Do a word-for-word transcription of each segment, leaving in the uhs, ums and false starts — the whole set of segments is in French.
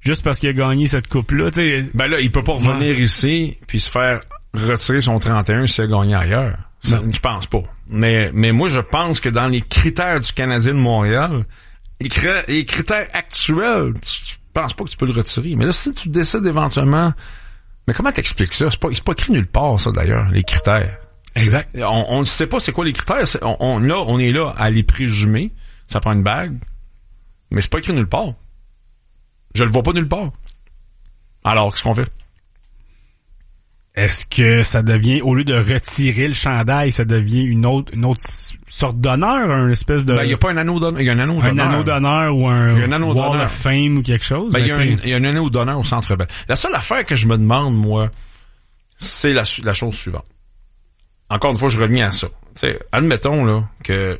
juste parce qu'il a gagné cette coupe-là, tu sais. Ben là, il peut pas revenir ouais. ici puis se faire retirer son trente et un s'il a gagné ailleurs. Ça, je pense pas. Mais, mais moi, je pense que dans les critères du Canadien de Montréal, les, cr- les critères actuels, tu, tu penses pas que tu peux le retirer. Mais là, si tu décides éventuellement... Mais comment t'expliques ça? C'est pas, c'est pas écrit nulle part, ça, d'ailleurs, les critères. Exact. C'est, on ne sait pas c'est quoi les critères. C'est, on, on, là, on est là à les présumer. Ça prend une bague. Mais c'est pas écrit nulle part. Je le vois pas nulle part. Alors, qu'est-ce qu'on fait? Est-ce que ça devient, au lieu de retirer le chandail, ça devient une autre, une autre sorte d'honneur, un espèce de... Ben, il y a pas un anneau d'honneur. Il y a un anneau d'honneur. Un anneau d'honneur ou un, un anneau Wall d'honneur. of Fame ou quelque chose. Ben, il y a un, il y a un anneau d'honneur au Centre Bell. La seule affaire que je me demande, moi, c'est la, la chose suivante. Encore une fois, je reviens à ça. T'sais, admettons, là, que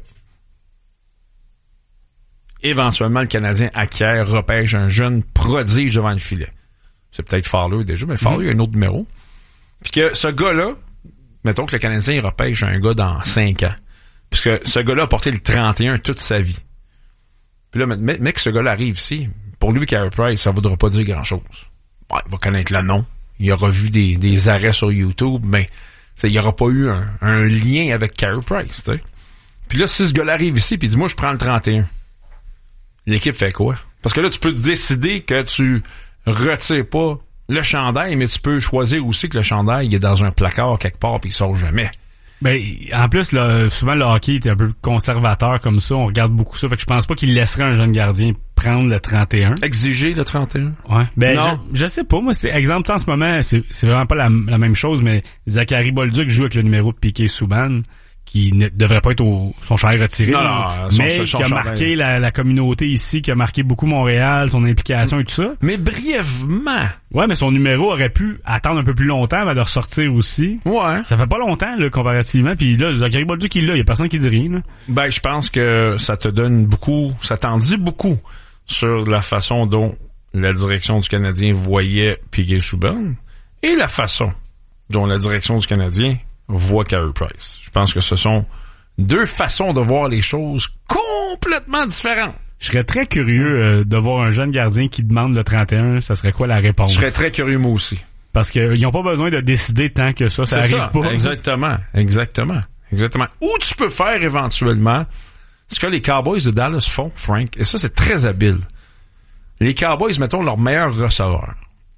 éventuellement, le Canadien acquiert, repêche un jeune prodige devant le filet. C'est peut-être Fowler déjà, mais Fowler, mm-hmm. il y a un autre numéro. Puis que ce gars-là, mettons que le Canadien il repêche un gars dans cinq ans. Puisque ce gars-là a porté le trente et un toute sa vie. Puis là, mais, mais que ce gars-là arrive ici, pour lui, Carey Price, ça ne voudra pas dire grand-chose. Ouais, il va connaître le nom. Il aura vu des, des arrêts sur YouTube, mais il n'y aura pas eu un, un lien avec Carey Price. T'sais. Puis là, si ce gars-là arrive ici, puis dit, moi, je prends le trente et un. L'équipe fait quoi? Parce que là, tu peux décider que tu retires pas le chandail, mais tu peux choisir aussi que le chandail il est dans un placard quelque part puis il sort jamais. Ben, en plus, là, souvent, le hockey est un peu conservateur comme ça. On regarde beaucoup ça. Fait que je pense pas qu'il laisserait un jeune gardien prendre le trente et un. Exiger le trente et un? Ouais. Ben, non. Je, je sais pas. Moi, c'est, exemple, en ce moment, c'est, c'est vraiment pas la, la même chose, mais Zachary Bolduc joue avec le numéro de Piquet Souban, qui ne devrait pas être au, son chandail retiré. Non, non, son, mais son qui a chandail. marqué la, la communauté ici, qui a marqué beaucoup Montréal, son implication et tout ça. Mais brièvement. Ouais, mais son numéro aurait pu attendre un peu plus longtemps avant de ressortir aussi. Ouais. Ça fait pas longtemps, là, comparativement. Puis là, Zachary Bolduc, il est là. Il y a personne qui dit rien, là. Ben, je pense que ça te donne beaucoup, ça t'en dit beaucoup sur la façon dont la direction du Canadien voyait Piquet Souban et la façon dont la direction du Canadien voit Carey Price. Je pense que ce sont deux façons de voir les choses complètement différentes. Je serais très curieux euh, de voir un jeune gardien qui demande le trente et un. Ça serait quoi la réponse? Je serais très curieux moi aussi. Parce qu'ils n'ont pas besoin de décider tant que ça. Ça C'est arrive ça. pas. Exactement. Exactement. Exactement. Ou tu peux faire éventuellement ce que les Cowboys de Dallas font, Frank, et ça, c'est très habile. Les Cowboys, mettons, leur meilleur receveur.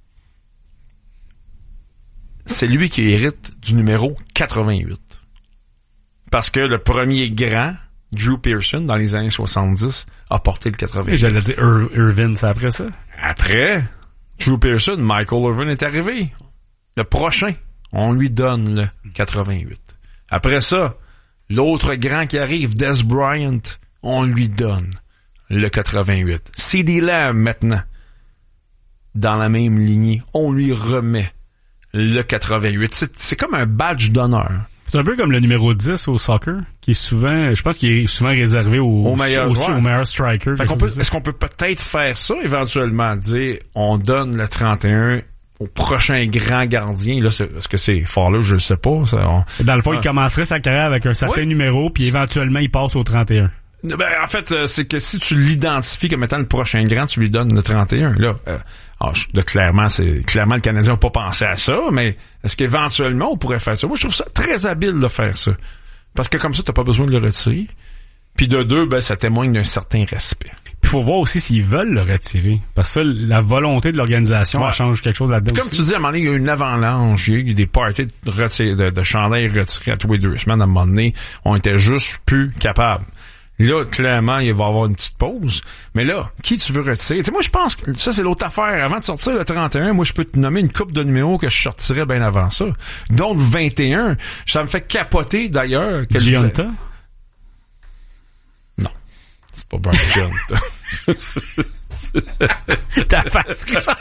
C'est lui qui hérite du numéro quatre-vingt-huit. Parce que le premier grand, Drew Pearson, dans les années soixante-dix, a porté le quatre-vingt-huit. Et j'allais dire Ir- Irvin, c'est après ça? Après, Drew Pearson, Michael Irvin est arrivé. Le prochain, on lui donne le quatre-vingt-huit. Après ça, l'autre grand qui arrive, Des Bryant, on lui donne le quatre-vingt-huit. C D Lamb, maintenant, dans la même lignée, on lui remet le quatre-vingt-huit. C'est, c'est comme un badge d'honneur. C'est un peu comme le numéro dix au soccer, qui est souvent, je pense qu'il est souvent réservé au, au meilleur aussi joueur. au meilleur striker. Fait qu'on peut, est-ce qu'on peut peut-être faire ça éventuellement, dire on donne le trente et un au prochain grand gardien? Là, c'est, est-ce que c'est fort là? Je le sais pas. Ça, on... Dans le fond, ah. il commencerait sa carrière avec un certain oui. numéro, puis éventuellement, il passe au trente et un. Ben, en fait, euh, c'est que si tu l'identifies comme étant le prochain grand, tu lui donnes le trente et un. Là, euh, alors, je, de, clairement, c'est clairement le Canadien n'a pas pensé à ça, mais est-ce qu'éventuellement on pourrait faire ça? Moi, je trouve ça très habile de faire ça. Parce que comme ça, t'as pas besoin de le retirer. Puis de deux, ben, ça témoigne d'un certain respect. Il faut voir aussi s'ils veulent le retirer. Parce que ça, la volonté de l'organisation, ouais. elle change quelque chose là-dedans. Comme aussi. tu dis, à un moment donné, il y a eu une avalanche, il y a eu des parties de, retir- de, de chandails retirés à tous les deux semaines. À un moment donné, on était juste plus capables. Là, clairement, il va y avoir une petite pause. Mais là, qui tu veux retirer? Tu sais, moi, je pense que ça, c'est l'autre affaire. Avant de sortir le trente et un, moi, je peux te nommer une coupe de numéros que je sortirais bien avant ça. Donc, vingt et un, ça me fait capoter, d'ailleurs. Que Gionta? Le... Non. C'est pas Brian Gionta. Ta face.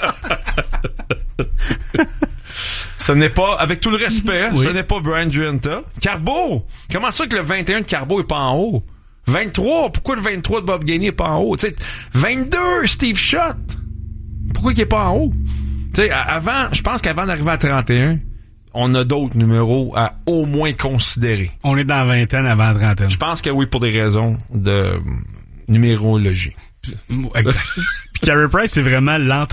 Ce n'est pas, avec tout le respect, oui. ce n'est pas Brian Gionta. Carbo! Comment ça que le vingt et un de Carbo est pas en haut? vingt-trois, pourquoi le vingt-trois de Bob Gainey est pas en haut? T'sais, vingt-deux, Steve Schott! Pourquoi il est pas en haut? T'sais, avant, je pense qu'avant d'arriver à trente et un, on a d'autres numéros à au moins considérer. On est dans la vingtaine avant la trentaine. Je pense que oui, pour des raisons de numérologie. Exact. Puis Carey Price, c'est vraiment l'entre